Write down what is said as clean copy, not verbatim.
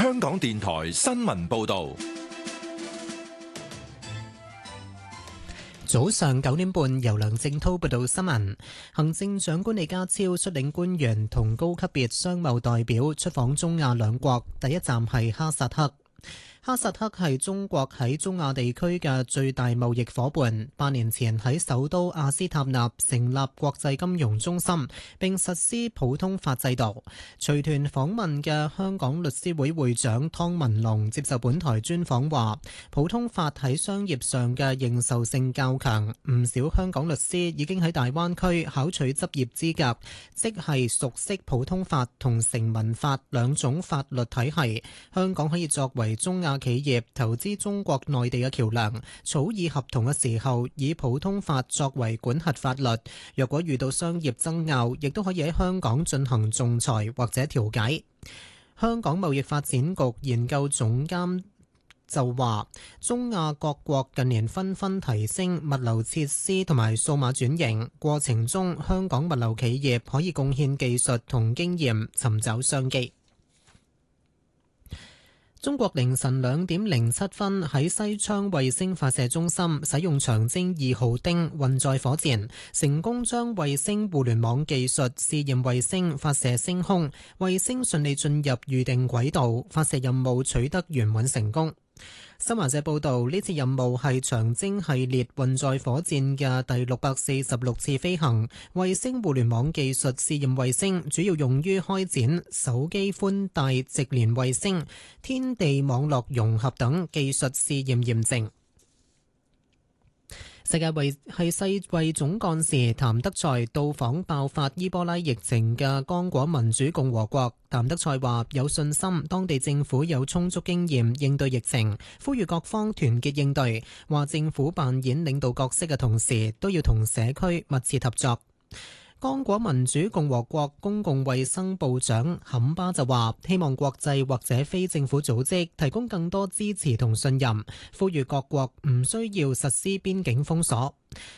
香港電台新聞報道。 早上9點半，由梁正滔報道新聞。行政長官李家超率領官員同高級別商貿代表出訪中亞兩國，第一站係哈薩克。哈薩克係中國喺中亞地區嘅最大貿易夥伴。8年前喺首都阿斯塔納成立國際金融中心，並實施普通法制度。隨團訪問嘅香港律師會會長湯文龍接受本台專訪話，普通法喺商業上嘅認受性較強，唔少香港律師已經喺大灣區考取執業資格，即係熟悉普通法同成文法兩種法律體系。香港可以作為中亞企業投資中國內地嘅橋樑，草擬合同嘅時候以普通法作為管轄法律。若果遇到商業爭拗，亦都可以喺香港進行仲裁或者調解。香港貿易發展局研究總監就話，中亞各國近年紛紛提升物流設施同埋數碼轉型過程中，香港物流企業可以貢獻技術同經驗，尋找商機。中國凌晨2點07分喺西昌衛星發射中心使用長征2號丁運載火箭，成功將衛星互聯網技術試驗衛星發射升空，衛星順利進入預定軌道，發射任務取得圓滿成功。新華社報道，呢次任務係長征系列運載火箭嘅第646次飛行。衛星互聯網技術試驗衛星主要用於開展手機寬帶直連衛星、天地網絡融合等技術試驗驗證。世衛總幹事譚德塞到訪爆發伊波拉疫情嘅剛果民主共和國。譚德塞話有信心當地政府有充足經驗應對疫情，呼籲各方團結應對。話政府扮演領導角色嘅同時，都要同社區密切合作。剛果民主共和國公共衛生部長坎巴就話，希望國際或者非政府組織提供更多支持同信任，呼籲各國唔需要實施邊境封鎖。